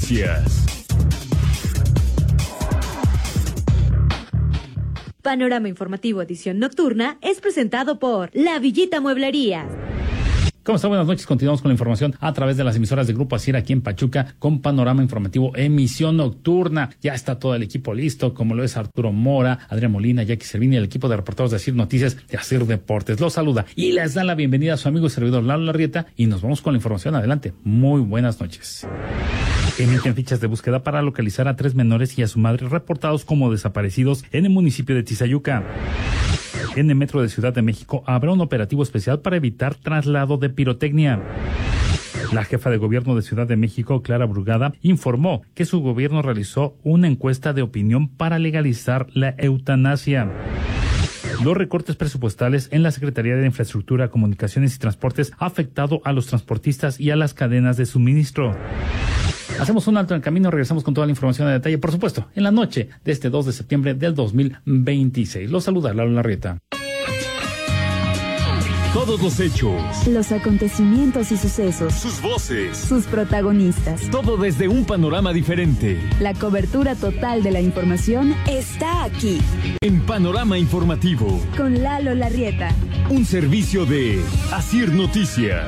Noticias. Panorama Informativo Edición Nocturna es presentado por La Villita Mueblería. ¿Cómo está? Buenas noches. Continuamos con la información a través de las emisoras de Grupo Asir aquí en Pachuca con Panorama Informativo Emisión Nocturna. Ya está todo el equipo listo, como lo es Arturo Mora, Adrián Molina, Jackie Servini, el equipo de reporteros de Asir Noticias de Asir Deportes. Los saluda y les da la bienvenida a su amigo y servidor Lalo Larrieta y nos vamos con la información. Adelante. Muy buenas noches. Emiten fichas de búsqueda para localizar a 3 menores y a su madre reportados como desaparecidos en el municipio de Tizayuca. En el metro de Ciudad de México habrá un operativo especial para evitar traslado de pirotecnia. La jefa de gobierno de Ciudad de México, Clara Brugada, informó que su gobierno realizó una encuesta de opinión para legalizar la eutanasia. Los recortes presupuestales en la Secretaría de Infraestructura, Comunicaciones y Transportes ha afectado a los transportistas y a las cadenas de suministro. Hacemos un alto en el camino, regresamos con toda la información de detalle, por supuesto, en la noche de este 2 de septiembre del 2026. Los saluda Lalo Larrieta. Todos los hechos, los acontecimientos y sucesos, sus voces, sus protagonistas. Todo desde un panorama diferente. La cobertura total de la información está aquí. En Panorama Informativo. Con Lalo Larrieta. Un servicio de Asir Noticias.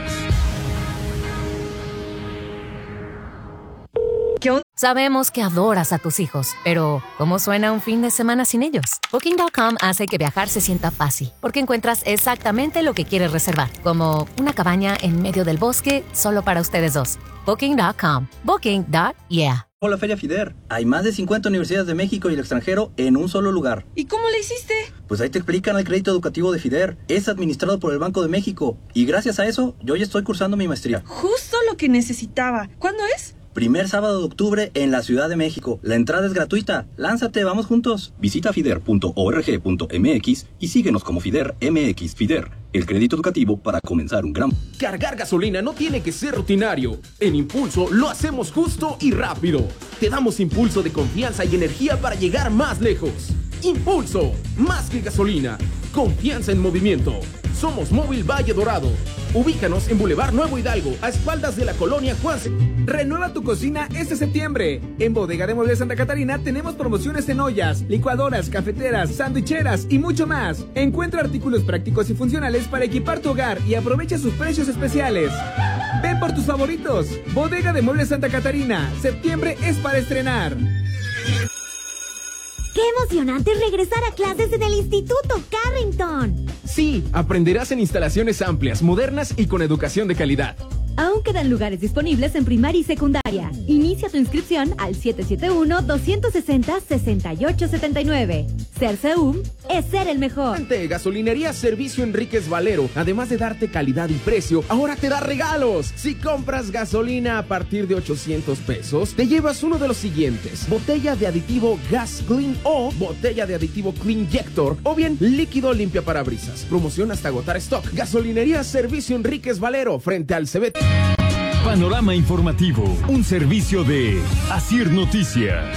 Sabemos que adoras a tus hijos, pero ¿cómo suena un fin de semana sin ellos? Booking.com hace que viajar se sienta fácil, porque encuentras exactamente lo que quieres reservar, como una cabaña en medio del bosque solo para ustedes dos. Booking.com. Booking.yeah. Hola Feria FIDER. Hay más de 50 universidades de México y el extranjero en un solo lugar. ¿Y cómo le hiciste? Pues ahí te explican el crédito educativo de FIDER. Es administrado por el Banco de México. Y gracias a eso, yo ya estoy cursando mi maestría. Justo lo que necesitaba. ¿Cuándo es? Primer sábado de octubre en la Ciudad de México. La entrada es gratuita. Lánzate, vamos juntos. Visita fider.org.mx y síguenos como FIDER MX. FIDER, el crédito educativo para comenzar un gran... Cargar gasolina no tiene que ser rutinario. En Impulso lo hacemos justo y rápido. Te damos impulso de confianza y energía para llegar más lejos. Impulso, más que gasolina. Confianza en movimiento. Somos Móvil Valle Dorado. Ubícanos en Boulevard Nuevo Hidalgo, a espaldas de la colonia Juanse. Renueva tu cocina este septiembre. En Bodega de Muebles Santa Catarina tenemos promociones en ollas, licuadoras, cafeteras, sandwicheras y mucho más. Encuentra artículos prácticos y funcionales para equipar tu hogar y aprovecha sus precios especiales. Ven por tus favoritos. Bodega de Muebles Santa Catarina. Septiembre es para estrenar. ¡Qué emocionante regresar a clases en el Instituto Carrington! Sí, aprenderás en instalaciones amplias, modernas y con educación de calidad. Aún quedan lugares disponibles en primaria y secundaria. Inicia tu inscripción al 771-260-6879. Ser CEUM es ser el mejor. Gasolinería Servicio Enríquez Valero, además de darte calidad y precio, ahora te da regalos. Si compras gasolina a partir de 800 pesos, te llevas uno de los siguientes: botella de aditivo Gas Clean o botella de aditivo Cleanjector, o bien líquido limpia parabrisas. Promoción hasta agotar stock. Gasolinería Servicio Enríquez Valero, frente al CBT. Panorama Informativo, un servicio de Asir Noticias.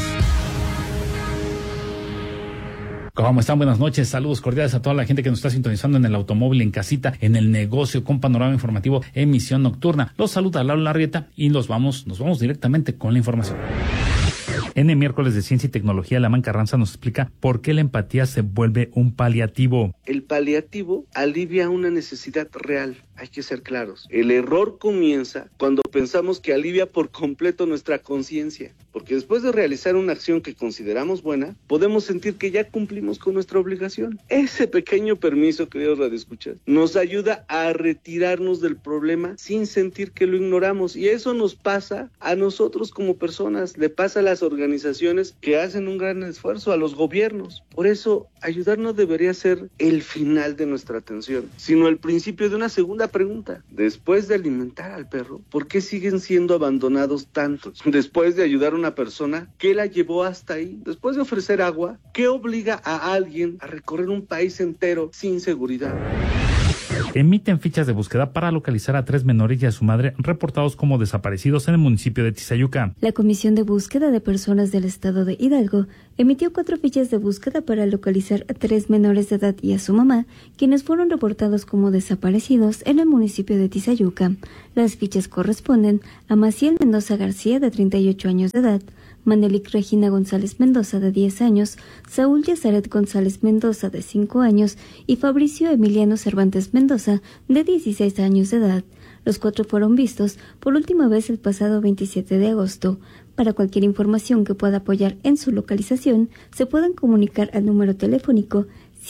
¿Cómo están? Buenas noches, saludos cordiales a toda la gente que nos está sintonizando en el automóvil, en casita, en el negocio, con Panorama Informativo, emisión nocturna. Los saluda Lalo Larrieta y nos vamos directamente con la información. En el miércoles de Ciencia y Tecnología, Lamán Carranza nos explica por qué la empatía se vuelve un paliativo. El paliativo alivia una necesidad real. Hay que ser claros. El error comienza cuando pensamos que alivia por completo nuestra conciencia, porque después de realizar una acción que consideramos buena, podemos sentir que ya cumplimos con nuestra obligación. Ese pequeño permiso, queridos radioescuchas, nos ayuda a retirarnos del problema sin sentir que lo ignoramos, y eso nos pasa a nosotros como personas, le pasa a las organizaciones que hacen un gran esfuerzo, a los gobiernos. Por eso, ayudar no debería ser el final de nuestra atención, sino el principio de una segunda pregunta. Después de alimentar al perro, ¿por qué siguen siendo abandonados tantos? Después de ayudar a una persona, ¿qué la llevó hasta ahí? Después de ofrecer agua, ¿qué obliga a alguien a recorrer un país entero sin seguridad? Emiten fichas de búsqueda para localizar a 3 menores y a su madre reportados como desaparecidos en el municipio de Tizayuca. La Comisión de Búsqueda de Personas del Estado de Hidalgo emitió 4 fichas de búsqueda para localizar a 3 menores de edad y a su mamá, quienes fueron reportados como desaparecidos en el municipio de Tizayuca. Las fichas corresponden a Maciel Mendoza García, de 38 años de edad, Manelik Regina González Mendoza, de 10 años, Saúl Yazaret González Mendoza, de 5 años, y Fabricio Emiliano Cervantes Mendoza, de 16 años de edad. Los 4 fueron vistos por última vez el pasado 27 de agosto. Para cualquier información que pueda apoyar en su localización, se pueden comunicar al número telefónico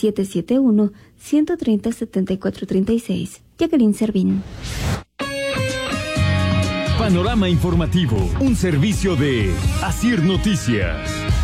771-130-7436. Jacqueline Servín. Panorama informativo, un servicio de Asir Noticias.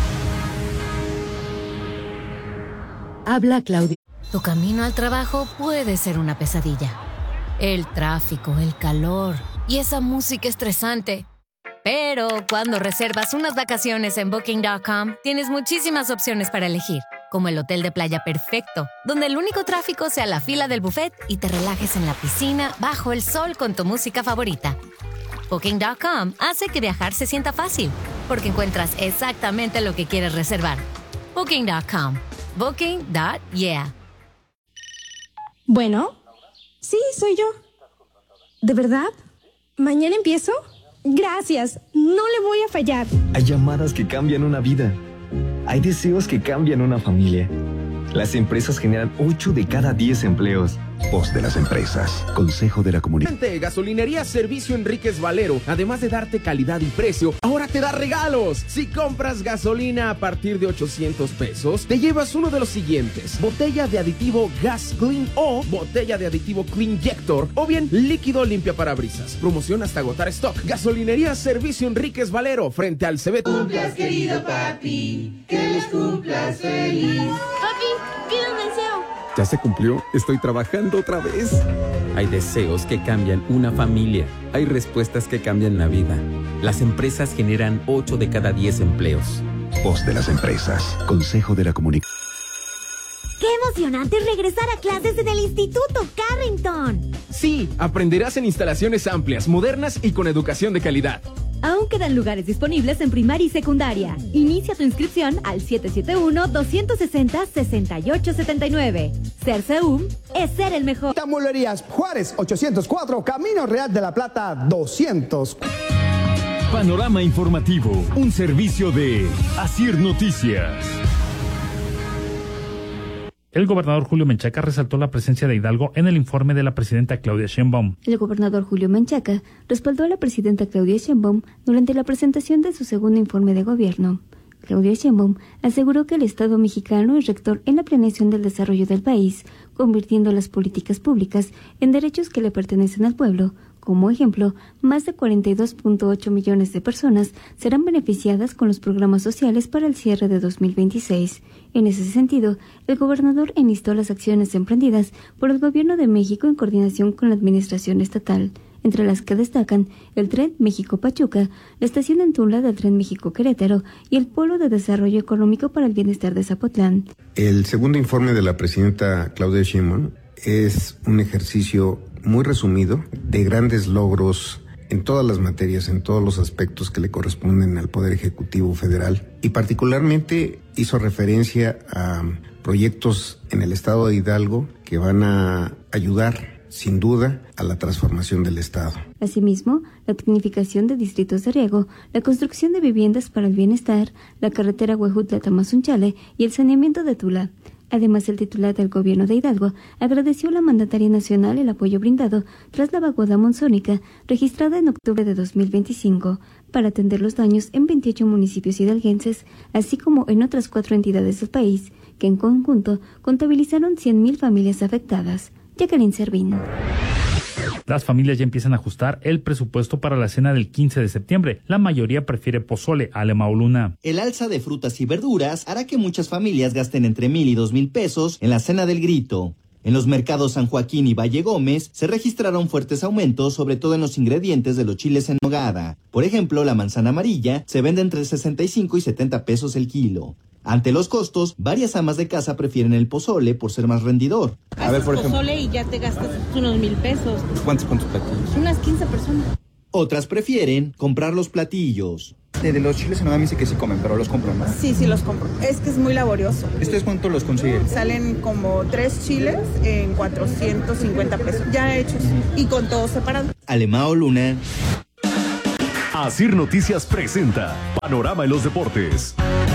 Habla Claudia. Tu camino al trabajo puede ser una pesadilla. El tráfico, el calor y esa música estresante. Pero cuando reservas unas vacaciones en Booking.com, tienes muchísimas opciones para elegir, como el hotel de playa perfecto, donde el único tráfico sea la fila del buffet y te relajes en la piscina bajo el sol con tu música favorita. Booking.com hace que viajar se sienta fácil, porque encuentras exactamente lo que quieres reservar. Booking.com. Booking.yeah. Bueno, sí, soy yo. ¿De verdad? ¿Mañana empiezo? Gracias, no le voy a fallar. Hay llamadas que cambian una vida. Hay deseos que cambian una familia. Las empresas generan 8 de cada 10 empleos. Voz de las empresas. Consejo de la Comunidad. Gasolinería Servicio Enríquez Valero, además de darte calidad y precio, ahora te da regalos. Si compras gasolina a partir de 800 pesos, te llevas uno de los siguientes: botella de aditivo Gas Clean o botella de aditivo Cleanjector, o bien líquido limpia parabrisas. Promoción hasta agotar stock. Gasolinería Servicio Enríquez Valero, frente al CB. Cumplas, querido papi, que les cumplas feliz. Papi, pide un deseo. ¿Ya se cumplió? Estoy trabajando otra vez. Hay deseos que cambian una familia. Hay respuestas que cambian la vida. Las empresas generan 8 de cada 10 empleos. Voz de las empresas. Consejo de la Comunicación. ¡Qué emocionante regresar a clases en el Instituto Carrington! Sí, aprenderás en instalaciones amplias, modernas y con educación de calidad. Aún quedan lugares disponibles en primaria y secundaria. Inicia tu inscripción al 771-260-6879. Ser CEUM es ser el mejor. Mueblerías Juárez 804, Camino Real de la Plata 200. Panorama informativo, un servicio de Asir Noticias. El gobernador Julio Menchaca resaltó la presencia de Hidalgo en el informe de la presidenta Claudia Sheinbaum. El gobernador Julio Menchaca respaldó a la presidenta Claudia Sheinbaum durante la presentación de su segundo informe de gobierno. Claudia Sheinbaum aseguró que el Estado mexicano es rector en la planeación del desarrollo del país, convirtiendo las políticas públicas en derechos que le pertenecen al pueblo. Como ejemplo, más de 42.8 millones de personas serán beneficiadas con los programas sociales para el cierre de 2026. En ese sentido, el gobernador enlistó las acciones emprendidas por el Gobierno de México en coordinación con la Administración Estatal, entre las que destacan el Tren México-Pachuca, la estación en Tula del Tren México-Querétaro y el Polo de Desarrollo Económico para el Bienestar de Zapotlán. El segundo informe de la presidenta Claudia Sheinbaum es un ejercicio muy resumido de grandes logros en todas las materias, en todos los aspectos que le corresponden al Poder Ejecutivo Federal, y particularmente hizo referencia a proyectos en el estado de Hidalgo que van a ayudar sin duda a la transformación del estado. Asimismo, la tecnificación de distritos de riego, la construcción de viviendas para el bienestar, la carretera Huejutla-Tamazunchale y el saneamiento de Tula. Además, el titular del gobierno de Hidalgo agradeció a la mandataria nacional el apoyo brindado tras la vaguada monzónica registrada en octubre de 2025 para atender los daños en 28 municipios hidalguenses, así como en otras 4 entidades del país, que en conjunto contabilizaron 100,000 familias afectadas. Jacqueline Servín. Las familias ya empiezan a ajustar el presupuesto para la cena del 15 de septiembre. La mayoría prefiere pozole, Ale Mauluna. El alza de frutas y verduras hará que muchas familias gasten entre 1,000 y 2,000 pesos en la cena del grito. En los mercados San Joaquín y Valle Gómez se registraron fuertes aumentos, sobre todo en los ingredientes de los chiles en nogada. Por ejemplo, la manzana amarilla se vende entre 65 y 70 pesos el kilo. Ante los costos, varias amas de casa prefieren el pozole por ser más rendidor. A ver, por ejemplo, pozole y ya te gastas unos 1,000 pesos. ¿Cuántos platillos? Unas 15 personas. Otras prefieren comprar los platillos. De los chiles en nogada me dice que sí comen, pero los compran, ¿no? Sí, los compro. Es que es muy laborioso. ¿Ustedes cuánto los consiguen? Salen como 3 chiles en 450 pesos, ya hechos, y con todo separado. Alemao Luna. Asir Noticias presenta Panorama en los Deportes.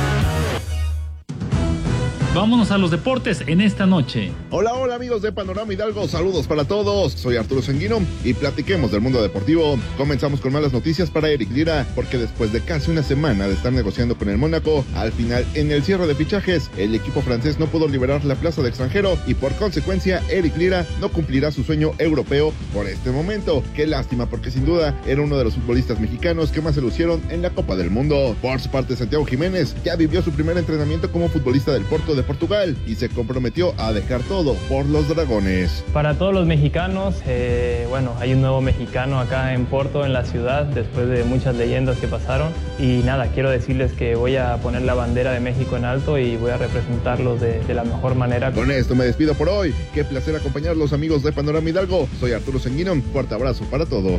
Vámonos a los deportes en esta noche. Hola amigos de Panorama Hidalgo, saludos para todos. Soy Arturo Sanguino y platiquemos del mundo deportivo. Comenzamos con malas noticias para Eric Lira, porque después de casi una semana de estar negociando con el Mónaco, al final en el cierre de fichajes, el equipo francés no pudo liberar la plaza de extranjero y por consecuencia Eric Lira no cumplirá su sueño europeo por este momento. Qué lástima, porque sin duda era uno de los futbolistas mexicanos que más se lucieron en la Copa del Mundo. Por su parte, Santiago Jiménez ya vivió su primer entrenamiento como futbolista del Porto de Portugal y se comprometió a dejar todo por los dragones. Para todos los mexicanos, hay un nuevo mexicano acá en Porto, en la ciudad, después de muchas leyendas que pasaron. Y nada, quiero decirles que voy a poner la bandera de México en alto y voy a representarlos de la mejor manera. Con esto me despido por hoy. Qué placer acompañarlos, amigos de Panorama Hidalgo. Soy Arturo Sanguino, un fuerte abrazo para todos.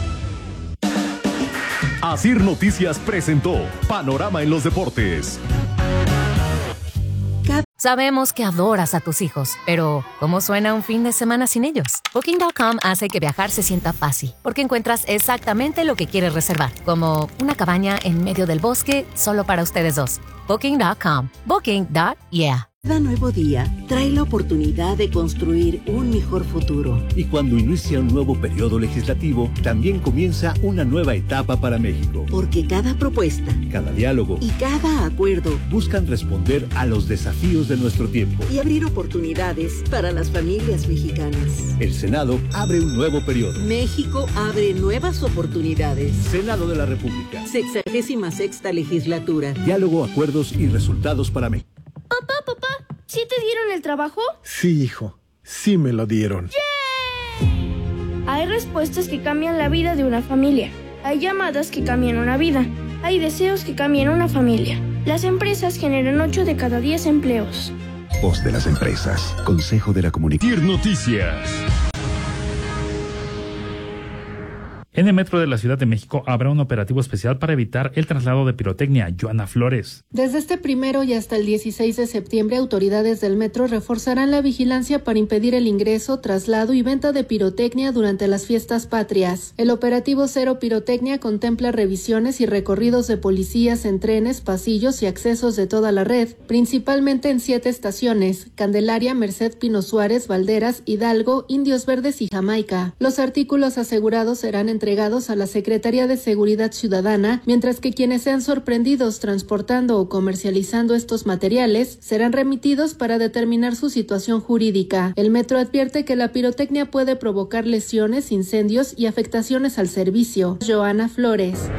Asir Noticias presentó Panorama en los Deportes. Sabemos que adoras a tus hijos, pero ¿cómo suena un fin de semana sin ellos? Booking.com hace que viajar se sienta fácil, porque encuentras exactamente lo que quieres reservar, como una cabaña en medio del bosque solo para ustedes dos. Booking.com. Booking.yeah. Cada nuevo día trae la oportunidad de construir un mejor futuro. Y cuando inicia un nuevo periodo legislativo, también comienza una nueva etapa para México. Porque cada propuesta, cada diálogo y cada acuerdo buscan responder a los desafíos de nuestro tiempo y abrir oportunidades para las familias mexicanas. El Senado abre un nuevo periodo. México abre nuevas oportunidades. Senado de la República. 66ª legislatura. Diálogo, acuerdos y resultados para México. Papá, ¿sí te dieron el trabajo? Sí, hijo, sí me lo dieron. ¡Yeah! Hay respuestas que cambian la vida de una familia. Hay llamadas que cambian una vida. Hay deseos que cambian una familia. Las empresas generan 8 de cada 10 empleos. Voz de las empresas. Consejo de la Comunicación. Noticias. En el metro de la Ciudad de México habrá un operativo especial para evitar el traslado de pirotecnia. Joana Flores. Desde este 1 y hasta el 16 de septiembre, autoridades del metro reforzarán la vigilancia para impedir el ingreso, traslado y venta de pirotecnia durante las fiestas patrias. El operativo Cero Pirotecnia contempla revisiones y recorridos de policías en trenes, pasillos y accesos de toda la red, principalmente en 7 estaciones: Candelaria, Merced, Pino Suárez, Valderas, Hidalgo, Indios Verdes y Jamaica. Los artículos asegurados serán entregados a la Secretaría de Seguridad Ciudadana, mientras que quienes sean sorprendidos transportando o comercializando estos materiales serán remitidos para determinar su situación jurídica. El metro advierte que la pirotecnia puede provocar lesiones, incendios y afectaciones al servicio. Joana Flores.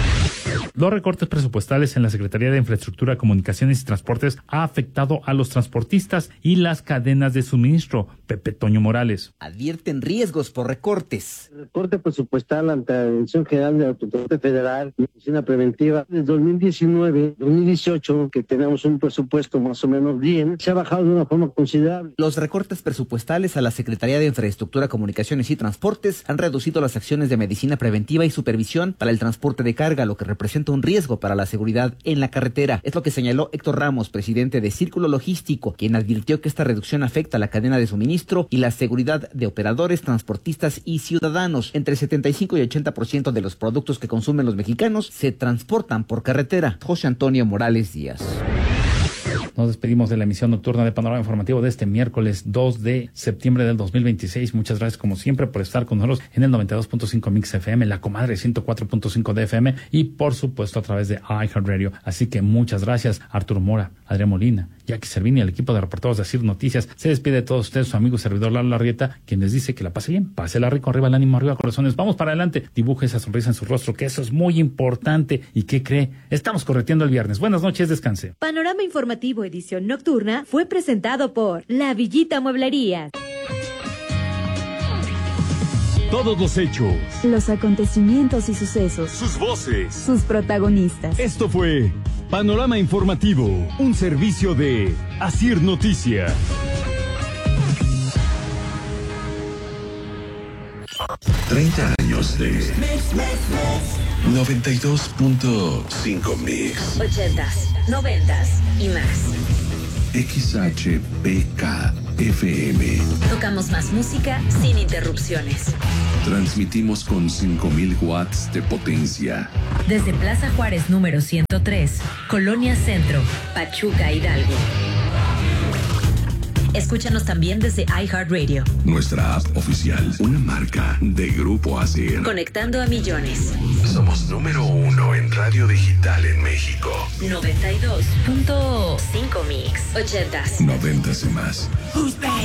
Los recortes presupuestales en la Secretaría de Infraestructura, Comunicaciones y Transportes ha afectado a los transportistas y las cadenas de suministro. Pepe Toño Morales. Advierten riesgos por recortes. El recorte presupuestal ante la Dirección General de Autoridad Federal y Oficina Preventiva de 2019-2018, que tenemos un presupuesto más o menos bien, se ha bajado de una forma considerable. Los recortes presupuestales a la Secretaría de Infraestructura, Comunicaciones y Transportes han reducido las acciones de medicina preventiva y supervisión para el transporte de carga, lo que representa un riesgo para la seguridad en la carretera. Es lo que señaló Héctor Ramos, presidente de Círculo Logístico, quien advirtió que esta reducción afecta a la cadena de suministro y la seguridad de operadores, transportistas y ciudadanos. Entre 75 y 80% de los productos que consumen los mexicanos se transportan por carretera. José Antonio Morales Díaz. Nos despedimos de la emisión nocturna de Panorama Informativo de este miércoles 2 de septiembre del 2026. Muchas gracias como siempre por estar con nosotros en el 92.5 Mix FM, La Comadre 104.5 de FM y por supuesto a través de iHeartRadio. Así que muchas gracias Arturo Mora, Adrián Molina, Jackie Cervini, el equipo de reporteros de Asir Noticias. Se despide de todos ustedes su amigo y servidor Lalo Larrieta, quien les dice que la pase bien, pásela rico, arriba el ánimo, arriba corazones, vamos para adelante, dibuje esa sonrisa en su rostro, que eso es muy importante. ¿Y qué cree? Estamos correteando el viernes. Buenas noches, descanse. Panorama Informativo edición nocturna fue presentado por La Villita Mueblería. Todos los hechos, los acontecimientos y sucesos, sus voces, sus protagonistas. Esto fue Panorama Informativo, un servicio de Asir Noticias. 30 años de 92.5 Mix. 80s, 90s y más. XHPK FM. Tocamos más música sin interrupciones. Transmitimos con 5,000 watts de potencia. Desde Plaza Juárez número 103, Colonia Centro, Pachuca, Hidalgo. Escúchanos también desde iHeartRadio. Nuestra app oficial, una marca de Grupo ASIR. Conectando a millones. Somos número 1 en radio digital en México. 92.5 Mix. 80s. 90s y más. Who's back?